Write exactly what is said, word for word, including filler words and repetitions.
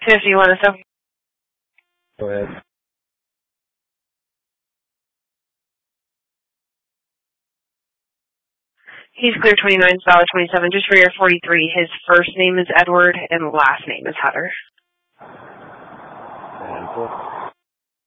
fifty, you want to stop? Go ahead. He's clear twenty-nine, solid twenty-seven. Just for your forty-three, his first name is Edward and last name is Hutter. And